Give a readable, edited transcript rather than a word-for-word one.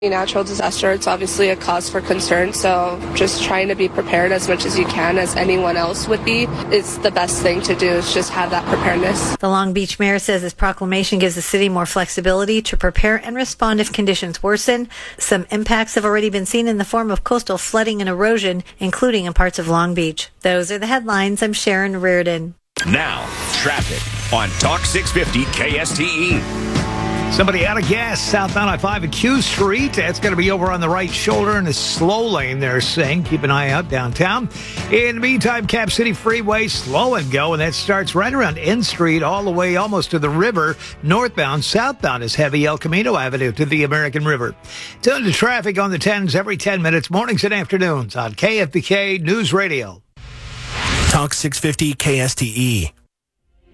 Natural disaster, it's obviously a cause for concern, so just trying to be prepared as much as you can, as anyone else would be, is the best thing to do, is just have that preparedness. The Long Beach mayor says this proclamation gives the city more flexibility to prepare and respond if conditions worsen. Some impacts have already been seen in the form of coastal flooding and erosion, including in parts of Long Beach. Those are the headlines. I'm Sharon Reardon. Now, traffic on Talk 650 KSTE. Somebody out of gas southbound I-5 at Q Street. That's going to be over on the right shoulder in a slow lane, they're saying. Keep an eye out downtown. In the meantime, Cap City Freeway, slow and go, and that starts right around N Street all the way almost to the river. Northbound, southbound is heavy El Camino Avenue to the American River. Tune to traffic on the 10s every 10 minutes, mornings and afternoons on KFBK News Radio. Talk 650 KSTE.